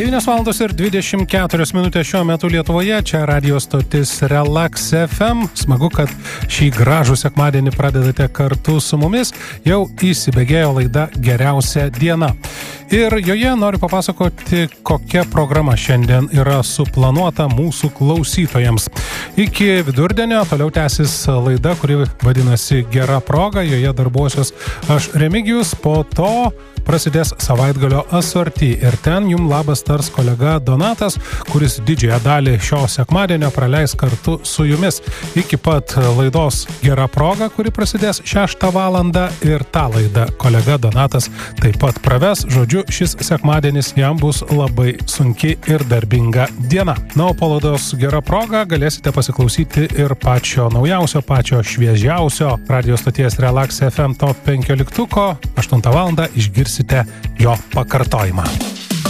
9:24 šiuo metu Lietuvoje, čia radio stotis Relax FM. Smagu, kad šį gražų sekmadienį pradedate kartu su mumis. Jau įsibėgėjo laida Geriausia diena. Ir joje noriu papasakoti, kokia programa šiandien yra suplanuota mūsų klausytojams. Iki vidurdienio toliau tęsis laida, kuri vadinasi Gera proga. Joje darbuosiuos aš Remigijus, po to prasidės savaitgalio asorti ir ten jums labas tars kolega Donatas, kuris didžiąją dalį šio sekmadienio praleis kartu su jumis iki pat laidos Gera proga, kuri prasidės 6 valandą, ir tą laidą kolega Donatas taip pat praves. Žodžiu, šis sekmadienis jam bus labai sunki ir darbinga diena. Na, o po laidos Gera proga galėsite pasiklausyti ir pačio naujausio, pačio šviežiausio radio stoties Relax FM top 15, 8 valandą išgirsite jo pakartojimą.